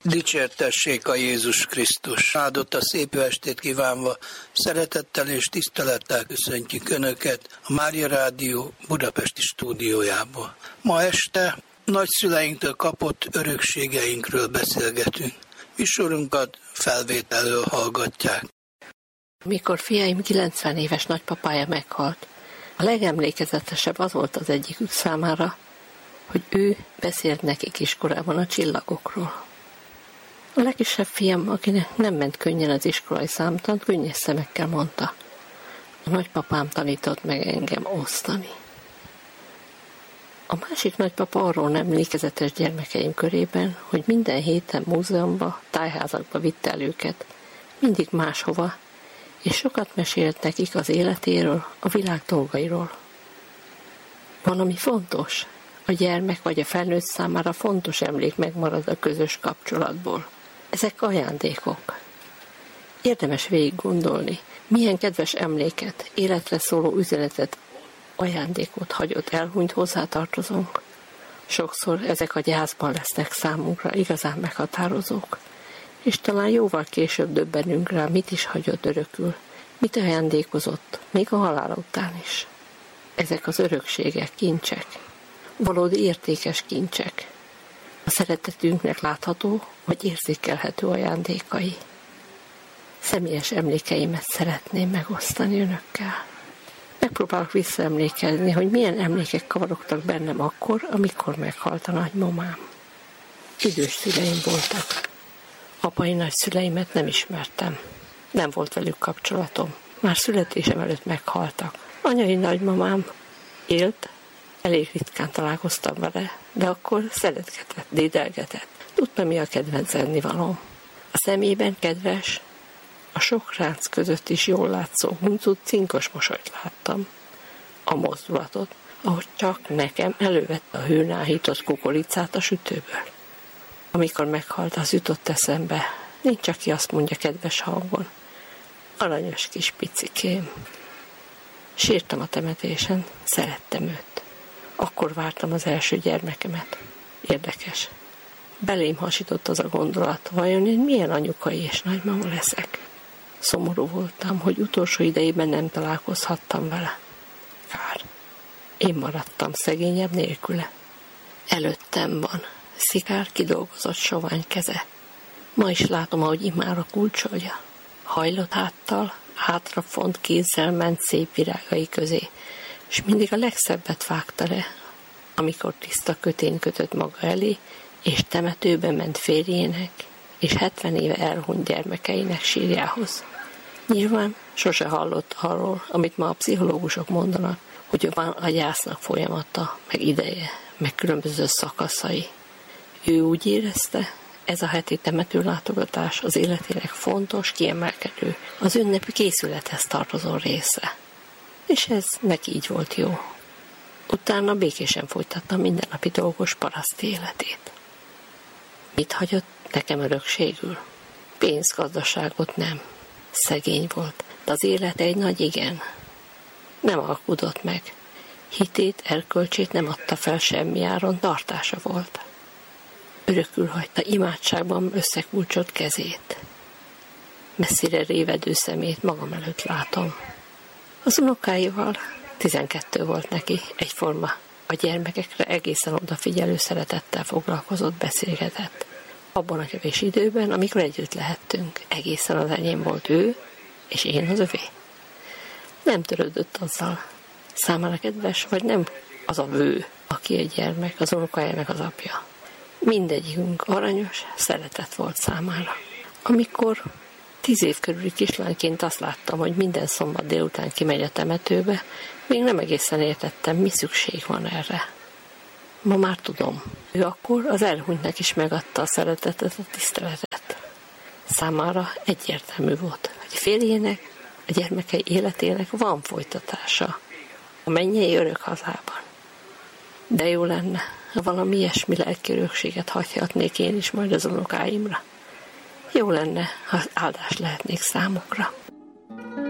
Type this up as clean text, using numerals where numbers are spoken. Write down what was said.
Dicsértessék a Jézus Krisztus! Áldott a szép jó estét kívánva, szeretettel és tisztelettel köszöntjük Önöket a Mária Rádió budapesti stúdiójából. Ma este nagyszüleinktől kapott örökségeinkről beszélgetünk. Műsorunkat felvételről hallgatják. Mikor fiaim 90 éves nagypapája meghalt, a legemlékezetesebb az volt az egyikük számára, hogy ő beszélt nekik iskolában a csillagokról. A legkisebb fiam, akinek nem ment könnyen az iskolai számtan, könnyes szemekkel mondta: a nagypapám tanított meg engem osztani. A másik nagypapa arról emlékezetes gyermekeim körében, hogy minden héten múzeumba, tájházakba vitte el őket, mindig máshova, és sokat mesélt nekik az életéről, a világ dolgairól. Van, ami fontos, a gyermek vagy a felnőtt számára fontos emlék megmarad a közös kapcsolatból. Ezek ajándékok. Érdemes végig gondolni, milyen kedves emléket, életre szóló üzenetet, ajándékot hagyott elhunyt hozzátartozónk. Sokszor ezek a gyászban lesznek számunkra igazán meghatározók, és talán jóval később döbbenünk rá, mit is hagyott örökül, mit ajándékozott, még a halál után is. Ezek az örökségek, kincsek, valódi értékes kincsek, a szeretetünknek látható vagy érzékelhető ajándékai. Személyes emlékeimet szeretném megosztani önökkel. Megpróbálok visszaemlékezni, hogy milyen emlékek kavarogtak bennem akkor, amikor meghalt a nagymamám. Idős szüleim voltak. Apai nagyszüleimet nem ismertem. Nem volt velük kapcsolatom. Már születésem előtt meghaltak. Anyai nagymamám élt, elég ritkán találkoztam vele, de akkor szeretgetett, dédelgetett. Tudta, mi a kedvenc ennivalóm. A szemében kedves, a sok ránc között is jól látszó, huncut, cinkos mosolyt láttam. A mozdulatot, ahogy csak nekem elővette a hőn áhított kukoricát a sütőből. Amikor meghalt, az jutott eszembe. Nincs, aki azt mondja kedves hangon: aranyos kis picikém. Sírtam a temetésen, szerettem őt. Akkor vártam az első gyermekemet. Érdekes. Belém hasított az a gondolat, vajon én milyen anyukai és nagymama leszek. Szomorú voltam, hogy utolsó idejében nem találkozhattam vele. Kár. Én maradtam szegényebb nélküle. Előttem van szikár kidolgozott sovány keze. Ma is látom, ahogy imára kulcsolja. Hajlott háttal, hátrafont kézzel ment szép virágai közé, és mindig a legszebbet vágta le, amikor tiszta kötén kötött maga elé, és temetőbe ment férjének, és 70 éve elhunyt gyermekeinek sírjához. Nyilván sose hallott arról, amit ma a pszichológusok mondanak, hogy van a gyásznak folyamata, meg ideje, meg különböző szakaszai. Ő úgy érezte, ez a heti temetőlátogatás az életének fontos, kiemelkedő, az ünnepi készülethez tartozó része. És ez neki így volt jó. Utána békésen folytatta mindennapi dolgos paraszti életét. Mit hagyott nekem örökségül? Pénzgazdaságot nem. Szegény volt, de az élete egy nagy igen. Nem alkudott meg. Hitét, erkölcsét nem adta fel semmi áron, tartása volt. Örökül hagyta imádságban összekulcsolt kezét. Messzire révedő szemét magam előtt látom. Az unokáival 12 volt neki, egyforma. A gyermekekre egészen odafigyelő szeretettel foglalkozott, beszélgetett. Abban a kevés időben, amikor együtt lehettünk, egészen az enyém volt ő, és én az övé. Nem törődött azzal. Számára kedves, vagy nem az a vő, aki egy gyermek, az unokájának az apja. Mindegyikünk aranyos, szeretet volt számára. Amikor 10 év körüli kislányként azt láttam, hogy minden szombat délután kimegy a temetőbe, még nem egészen értettem, mi szükség van erre. Ma már tudom. Ő akkor az elhunytnak is megadta a szeretetet, a tiszteletet. Számára egyértelmű volt, hogy férjének, a gyermekei életének van folytatása a mennyei örök hazában. De jó lenne, ha valami ilyesmi lelki örökséget hagyhatnék én is majd az unokáimra. Jó lenne, ha áldás lehetnék számukra.